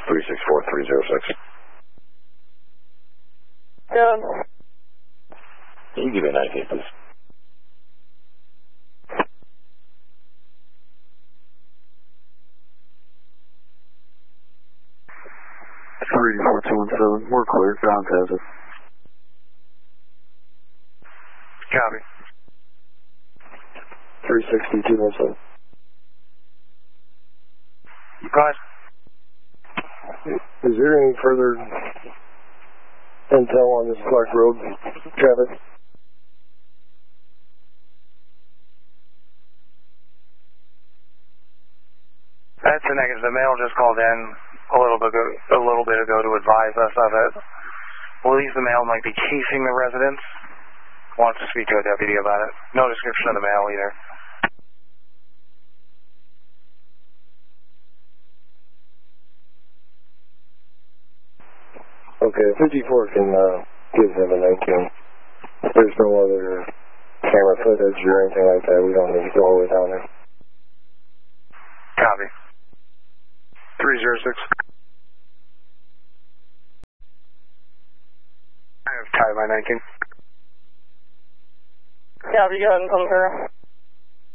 364306. Good. Can you give me a 19, please? Three 4217. We're clear. Ground has it. Copy. 36217. Go ahead. Is there any further intel on this Clark Road traffic? That's a negative. The mail just called in a little bit ago to advise us of it. Believes the mail might be casing the residence. Wants to speak to a deputy about it. No description of the mail either. Okay, 54 can give him a 19. If there's no other camera footage or anything like that, we don't need to go all the way down there. Copy. 306. I have tied my 19. Copy, go ahead and come through.